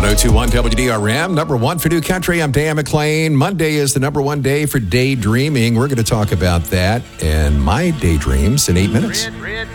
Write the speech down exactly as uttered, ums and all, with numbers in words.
two point one W D R M, number one for New Country. I'm Dan McClain. Monday is the number one day for daydreaming. We're going to talk about that and my daydreams in eight minutes.